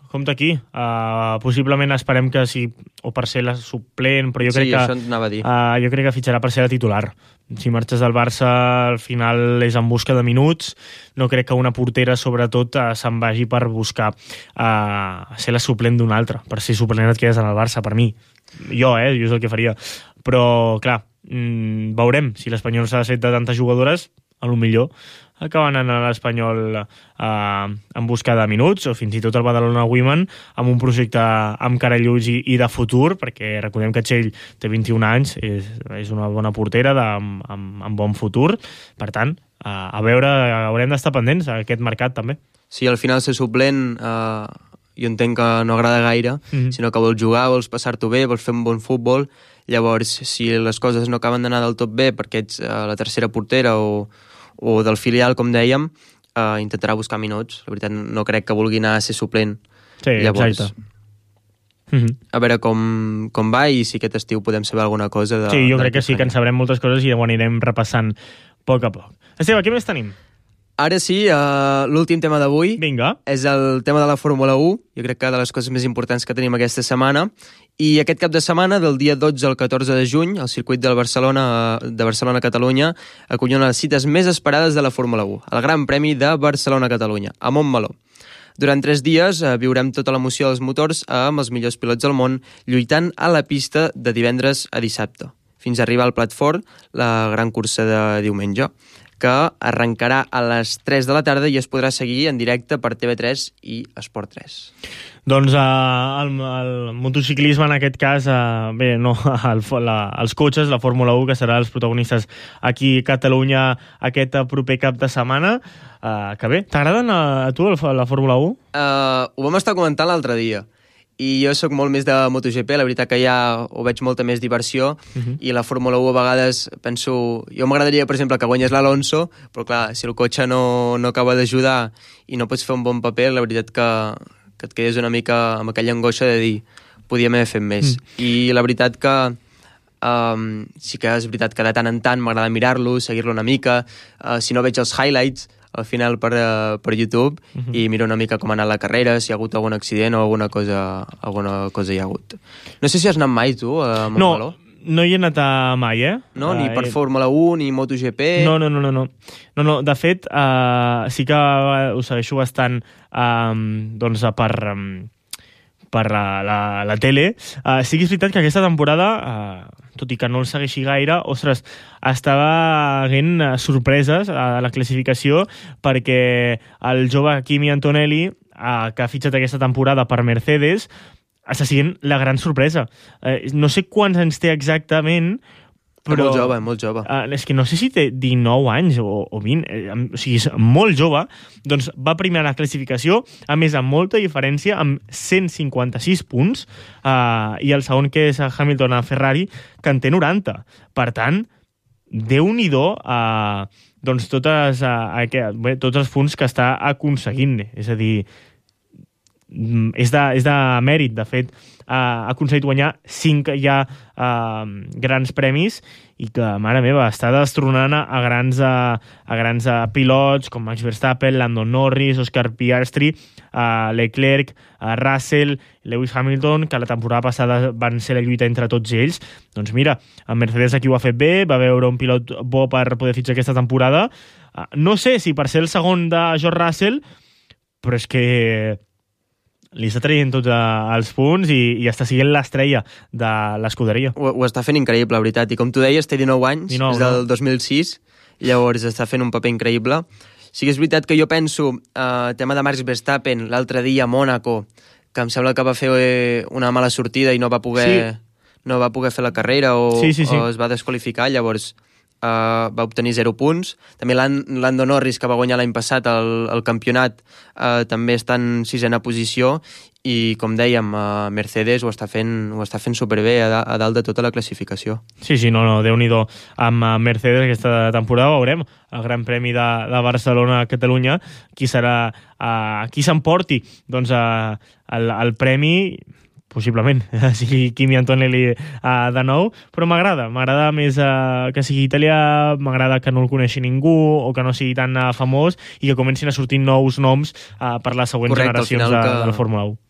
compte aquí. Possiblement esperem que sí, o per ser la suplent, però jo crec això anava a dir. Jo crec que fitxarà per ser la titular. Si marxes del Barça, al final és en busca de minuts. No crec que una portera, sobretot, se'n vagi per buscar ser la suplent d'un altre. Per ser suplent et quedes en el Barça, per mi. Jo és el que faria. Però, clar, veurem. Si l'Espanyol s'ha desfet de tantes jugadores, a lo millor acaben anant a l'Espanyol en busca de minuts, o fins i tot el Badalona Women amb un projecte amb cara lluny i de futur, perquè recordem que Txell té 21 anys, és una bona portera amb bon futur. Per tant, a veure, haurem d'estar pendents a aquest mercat també. Sí, al final ser suplent jo entenc que no agrada gaire, sinó que vols jugar, vols passar-t'ho bé, vols fer un bon futbol. Llavors, si les coses no acaben d'anar del tot bé perquè ets la tercera portera o del filial, com dèiem, intentarà buscar minuts. La veritat, no crec que vulgui anar a ser suplent. Sí, llavors, exacte. A veure com va i si aquest estiu podem saber alguna cosa. Sí, jo crec que sí, que en sabrem moltes coses i ho anirem repassant a poc a poc. Esteve, què més tenim? Ara sí, l'últim tema d'avui. Vinga. És el tema de la Fórmula 1. Jo crec que de les coses més importants que tenim aquesta setmana. I aquest cap de setmana, del dia 12 al 14 de juny, el circuit de Barcelona-Catalunya acull una de les cites més esperades de la Fórmula 1, el Gran Premi de Barcelona-Catalunya, a Montmeló. Durant 3 dies viurem tota l'emoció dels motors amb els millors pilots del món lluitant a la pista de divendres a dissabte, fins a arribar al Plat Fort, la gran cursa de diumenge, que arrencarà a les 3 de la tarda i es podrà seguir en directe per TV3 i Esport 3. Doncs el motociclisme en aquest cas, bé, no, els cotxes, la Fórmula 1, que seran els protagonistes aquí a Catalunya aquest proper cap de setmana, que bé, t'agraden a tu la Fórmula 1? Ho vam estar comentant l'altre dia. I jo sóc molt més de MotoGP, la veritat que ja ho veig molta més diversió, i la Fórmula 1 a vegades penso... Jo m'agradaria, per exemple, que guanyés l'Alonso, però clar, si el cotxe no acaba d'ajudar i no pots fer un bon paper, la veritat que et quedes una mica amb aquella angoixa de dir podíem haver fet més. I la veritat que sí que és veritat que de tant en tant m'agrada mirar-lo, seguir-lo una mica, si no veig els highlights al final per YouTube i miro una mica com ha anat la carrera, si hi ha hagut algun accident o alguna cosa hi ha hagut. No sé si has anat mai tu a Montmeló. No hi he anat mai, No, ni per Fórmula 1 ni MotoGP. No, de fet, sí que ho segueixo bastant doncs per la tele. Sí que és veritat que aquesta temporada, tot i que no el segueixi gaire, ostres, estava havent sorpreses a la classificació perquè el jove Kimi Antonelli, que ha fitxat aquesta temporada per Mercedes, està sent la gran sorpresa. No sé quants anys té exactament, però... Molt jove. És que no sé si té 19 anys o 20, o sigui, és molt jove. Doncs va primer a la classificació, a més amb molta diferència, amb 156 punts, i el segon, que és Hamilton a Ferrari, que en té 90. Per tant, Déu-n'hi-do doncs tots els punts que està aconseguint. És a dir, és de mèrit. De fet, ha aconseguit guanyar 5 ja grans premis i que, mare meva, està destronant a grans pilots com Max Verstappen, Lando Norris, Oscar Piastri, Leclerc, Russell, Lewis Hamilton, que la temporada passada van ser la lluita entre tots ells. Doncs mira, en Mercedes aquí ho ha fet bé, va veure un pilot bo per poder fitxar aquesta temporada. No sé si per ser el segon de George Russell, però és que li està traient tots els punts i està sent l'estrella de l'escuderia. Ho està fent increïble, la veritat. I com tu deies, té 19 anys, és del 2006, llavors està fent un paper increïble. Sí que és veritat que jo penso, tema de Max Verstappen, l'altre dia a Mònaco, que em sembla que va fer una mala sortida i no va poder fer la carrera o es va desqualificar, llavors va obtenir 0 punts. També Lando Norris, que va guanyar l'any passat el campionat, també està en 6ena posició i, com dèiem, Mercedes ho està fent superbé a dalt de tota la classificació. Sí, Déu-n'hi-do amb Mercedes aquesta temporada. Veurem el Gran Premi de Barcelona a Catalunya, qui s'emporti doncs el premi, possiblement, sigui Kimi Antonelli de nou, però m'agrada més que sigui italià, m'agrada que no el coneixi ningú o que no sigui tan famós i que comencin a sortir nous noms per les següents generacions de la Fórmula 1.